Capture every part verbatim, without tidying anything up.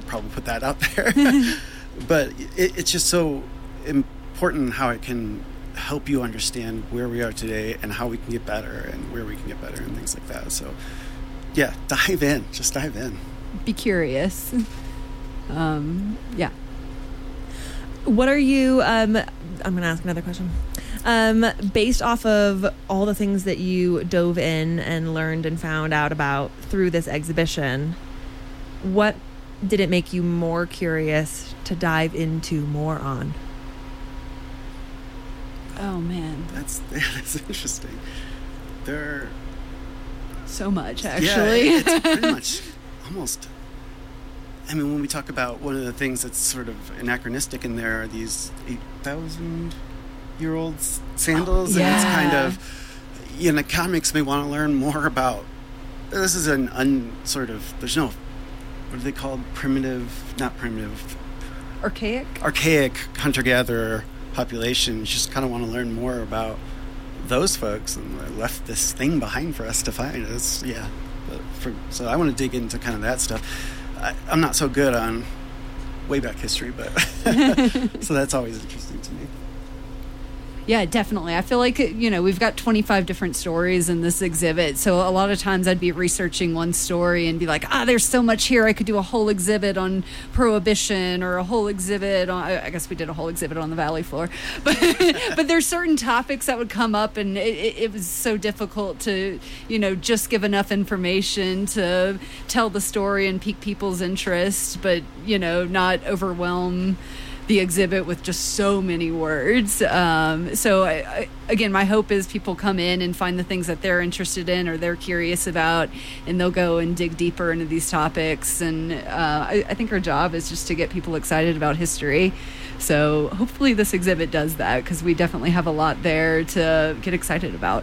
probably put that out there. But it, it's just so important how it can help you understand where we are today and how we can get better and where we can get better and things like that. So, yeah, dive in. Just dive in. Be curious. Um, yeah. What are you... Um, I'm going to ask another question. Um, based off of all the things that you dove in and learned and found out about through this exhibition, what did it make you more curious to dive into more on? Oh, man. That's, yeah, that's interesting. There are... So much, actually. Yeah, it's pretty much almost... I mean, when we talk about one of the things that's sort of anachronistic in there are these eight thousand year old sandals. Oh, yeah. And it's kind of, you know, comics may want to learn more about, this is an un sort of, there's no, what are they called? Primitive, not primitive. Archaic? Archaic hunter-gatherer population. You just kind of want to learn more about those folks, and they left this thing behind for us to find. It's, yeah. But for, so I want to dig into kind of that stuff. I, I'm not so good on way back history, but so that's always interesting to me. Yeah, definitely. I feel like, you know, we've got twenty-five different stories in this exhibit. So a lot of times I'd be researching one story and be like, ah, there's so much here. I could do a whole exhibit on Prohibition or a whole exhibit on, I guess we did a whole exhibit on the Valley Floor. But but there's certain topics that would come up, and it, it was so difficult to, you know, just give enough information to tell the story and pique people's interest, but, you know, not overwhelm the exhibit with just so many words. Um, so I, I, again, my hope is people come in and find the things that they're interested in or they're curious about, and they'll go and dig deeper into these topics. And uh, I, I think our job is just to get people excited about history. So hopefully this exhibit does that, because we definitely have a lot there to get excited about.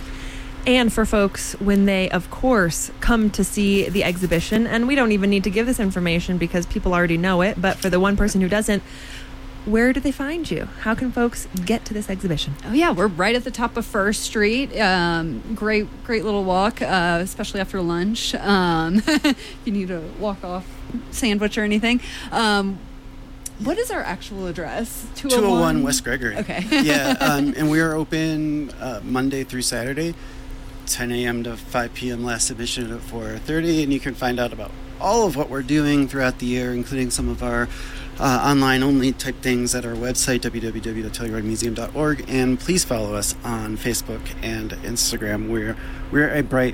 And for folks, when they, of course, come to see the exhibition, and we don't even need to give this information because people already know it, but for the one person who doesn't, where do they find you? How can folks get to this exhibition? Oh, yeah, we're right at the top of First Street. Um, great, great little walk, uh, especially after lunch. Um, if you need a walk-off sandwich or anything. Um, what is our actual address? two oh one West Gregory. Okay. Yeah, um, and we are open uh, Monday through Saturday, ten a.m. to five p.m. Last submission at four thirty, and you can find out about all of what we're doing throughout the year, including some of our uh, online-only type things at our website, w w w dot telluride museum dot org, and please follow us on Facebook and Instagram. We're, we're a bright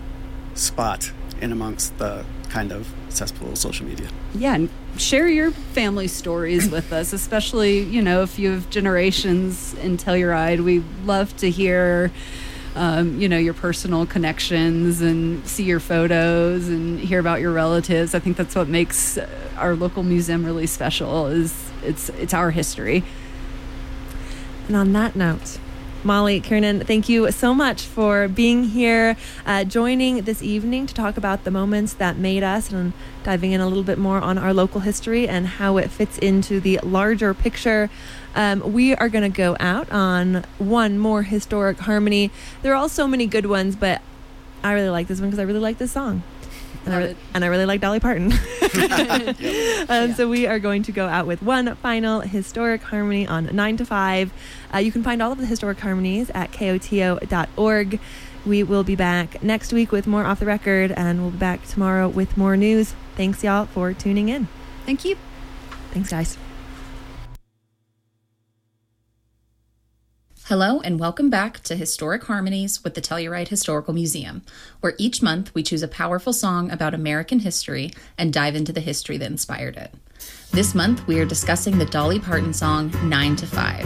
spot in amongst the kind of cesspool of social media. Yeah, and share your family stories with us, especially, you know, if you have generations in Telluride. We love to hear Um, you know, your personal connections and see your photos and hear about your relatives. I think that's what makes our local museum really special, is it's it's our history. And on that note, Molly, Kiernan, thank you so much for being here, uh, joining this evening to talk about the moments that made us and diving in a little bit more on our local history and how it fits into the larger picture. Um, we are going to go out on one more historic harmony. There are all so many good ones, but I really like this one because I really like this song. And I, re- and I really like Dolly Parton. um, yeah. So we are going to go out with one final historic harmony on nine to five. Uh, you can find all of the historic harmonies at k o t o dot org. We will be back next week with more Off the Record, and we'll be back tomorrow with more news. Thanks, y'all, for tuning in. Thank you. Thanks, guys. Hello and welcome back to Historic Harmonies with the Telluride Historical Museum, where each month we choose a powerful song about American history and dive into the history that inspired it. This month we are discussing the Dolly Parton song nine to five.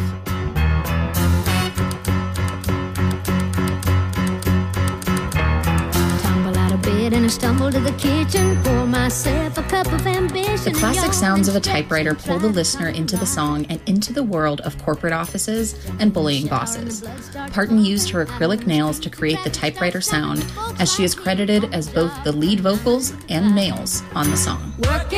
And I stumble to the kitchen, pour myself a cup of ambition. The classic sounds of a typewriter pull the listener into the song and into the world of corporate offices and bullying bosses. Parton used her acrylic nails to create the typewriter sound, as she is credited as both the lead vocals and nails on the song.